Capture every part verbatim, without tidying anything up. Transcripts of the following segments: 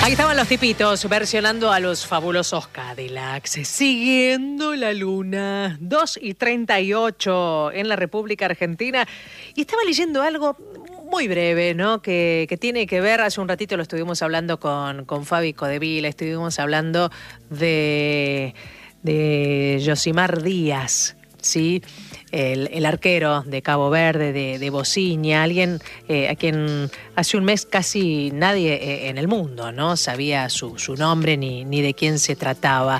Ahí estaban los tipitos versionando a los fabulosos Cadillacs. Siguiendo la luna, dos y treinta y ocho en la República Argentina. Y estaba leyendo algo muy breve, ¿no? Que, que tiene que ver, hace un ratito lo estuvimos hablando con, con Fabi Codevila, estuvimos hablando de, de Yosimar Díaz, ¿sí? El, el arquero de Cabo Verde, de, de Bociña, alguien eh, a quien hace un mes casi nadie eh, en el mundo, ¿no? Sabía su, su nombre ni, ni de quién se trataba.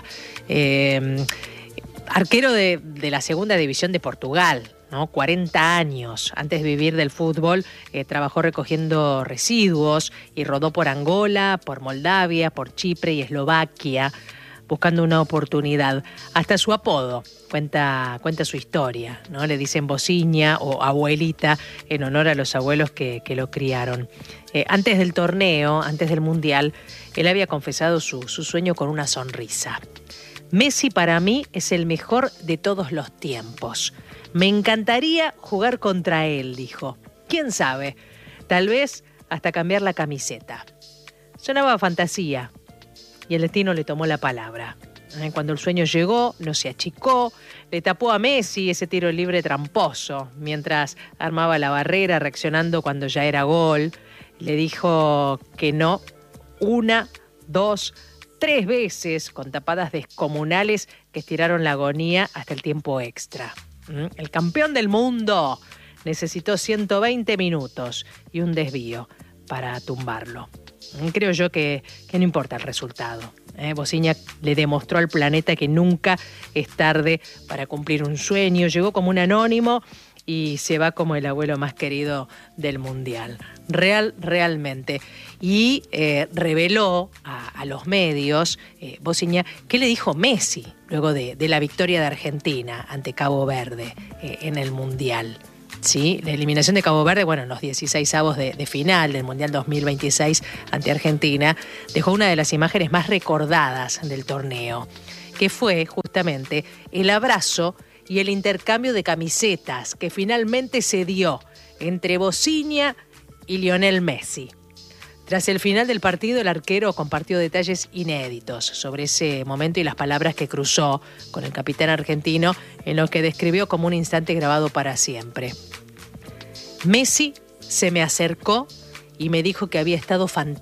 Eh, arquero de, de la segunda división de Portugal, ¿no? cuarenta años. Antes de vivir del fútbol, eh, trabajó recogiendo residuos y rodó por Angola, por Moldavia, por Chipre y Eslovaquia, buscando una oportunidad. Hasta su apodo cuenta, cuenta su historia, ¿no? Le dicen Bociña o abuelita en honor a los abuelos que, que lo criaron. Eh, antes del torneo, antes del Mundial, él había confesado su, su sueño con una sonrisa. Messi para mí es el mejor de todos los tiempos. Me encantaría jugar contra él, dijo. ¿Quién sabe? Tal vez hasta cambiar la camiseta. Sonaba a fantasía. Y el destino le tomó la palabra. Cuando el sueño llegó, no se achicó, le tapó a Messi ese tiro libre tramposo, mientras armaba la barrera, reaccionando cuando ya era gol. Le dijo que no una, dos, tres veces, con tapadas descomunales que estiraron la agonía hasta el tiempo extra. El campeón del mundo necesitó ciento veinte minutos y un desvío para tumbarlo. Creo yo que, que no importa el resultado. ¿eh? Bociña le demostró al planeta que nunca es tarde para cumplir un sueño. Llegó como un anónimo y se va como el abuelo más querido del Mundial. Real, realmente. Y eh, reveló a, a los medios, eh, Bociña, qué le dijo Messi luego de, de la victoria de Argentina ante Cabo Verde eh, en el Mundial. Sí, la eliminación de Cabo Verde, bueno, en los dieciseisavos de, de final del Mundial dos mil veintiséis ante Argentina, dejó una de las imágenes más recordadas del torneo, que fue justamente el abrazo y el intercambio de camisetas que finalmente se dio entre Bociña y Lionel Messi. Tras el final del partido, el arquero compartió detalles inéditos sobre ese momento y las palabras que cruzó con el capitán argentino, en lo que describió como un instante grabado para siempre. Messi se me acercó y me dijo que había estado fantástico.